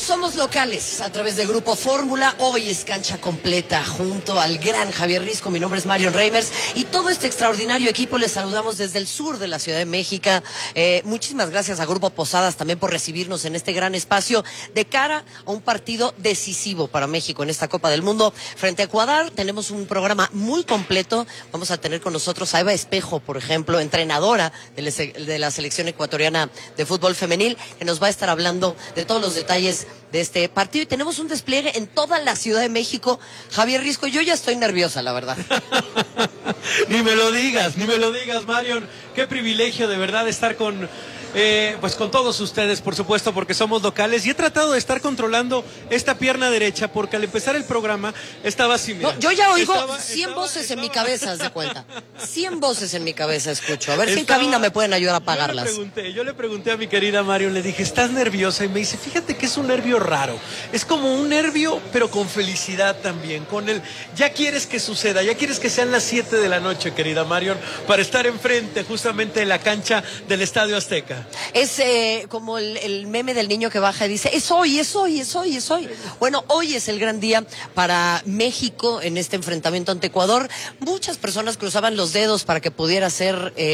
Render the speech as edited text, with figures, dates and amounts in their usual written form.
Somos locales a través de Grupo Fórmula. Hoy es cancha completa junto al gran Javier Risco. Mi nombre es Marion Reimers y todo este extraordinario equipo les saludamos desde el sur de la Ciudad de México. Muchísimas gracias a Grupo Posadas también por recibirnos en este gran espacio de cara a un partido decisivo para México en esta Copa del Mundo frente a Ecuador. Tenemos un programa muy completo. Vamos a tener con nosotros a Eva Espejo, por ejemplo, entrenadora de la selección ecuatoriana de fútbol femenil, que nos va a estar hablando de todos los detalles de este partido. Y tenemos un despliegue en toda la Ciudad de México. Javier Risco, yo ya estoy nerviosa, la verdad. Ni me lo digas, Marion. Qué privilegio de verdad estar con todos ustedes, por supuesto, porque somos locales. Y he tratado de estar controlando esta pierna derecha, porque al empezar el programa estaba así, mira. No, yo ya oigo 100 voces en mi cabeza, haz de cuenta. 100 voces en mi cabeza escucho. A ver si en cabina me pueden ayudar a apagarlas. Yo le pregunté a mi querida Marion, le dije, ¿estás nerviosa? Y me dice, fíjate que es un nervio raro. Es como un nervio, pero con felicidad también. Con el, ya quieres que suceda, ya quieres que sean las 7 de la noche, querida Marion, para estar enfrente justamente de la cancha del Estadio Azteca. Es como el meme del niño que baja y dice, es hoy. Bueno, hoy es el gran día para México en este enfrentamiento ante Ecuador. Muchas personas cruzaban los dedos para que pudiera ser